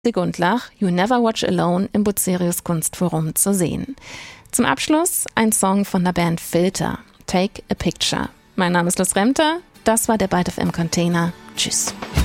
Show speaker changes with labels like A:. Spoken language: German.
A: Gundlach, You Never Watch Alone im Bucerius Kunstforum zu sehen. Zum Abschluss ein Song von der Band Filter, Take a Picture. Mein Name ist Luz Remter, das war der Byte FM Container. Tschüss.